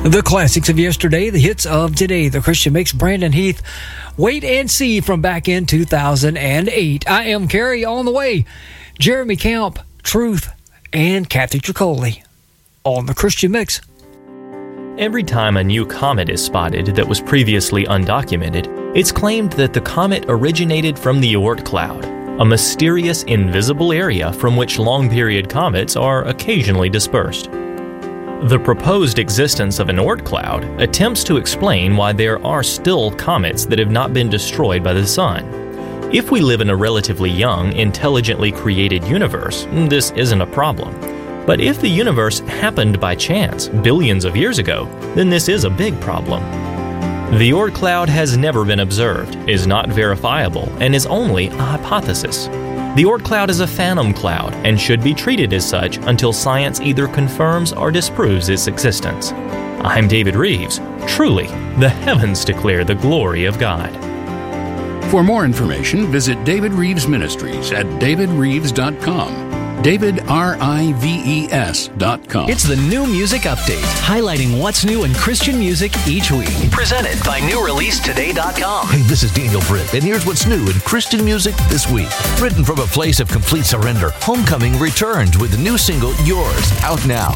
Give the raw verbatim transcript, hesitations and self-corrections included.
The classics of yesterday, the hits of today. The Christian Mix, Brandon Heath, Wait and See from back in two thousand eight. I am Carrie on the way. Jeremy Camp, Truth, and Kathy Tricoli on the Christian Mix. Every time a new comet is spotted that was previously undocumented, it's claimed that the comet originated from the Oort cloud, a mysterious invisible area from which long-period comets are occasionally dispersed. The proposed existence of an Oort cloud attempts to explain why there are still comets that have not been destroyed by the sun. If we live in a relatively young, intelligently created universe, this isn't a problem. But if the universe happened by chance billions of years ago, then this is a big problem. The Oort cloud has never been observed, is not verifiable, and is only a hypothesis. The Oort cloud is a phantom cloud and should be treated as such until science either confirms or disproves its existence. I'm David Reeves. Truly, the heavens declare the glory of God. For more information, visit David Reeves Ministries at david reeves dot com. David, R I V E S dot com. It's the New Music Update, highlighting what's new in Christian music each week. Presented by new release today dot com. Hey, this is Daniel Britt, and here's what's new in Christian music this week. Written from a place of complete surrender, Homecoming returns with the new single, Yours, out now.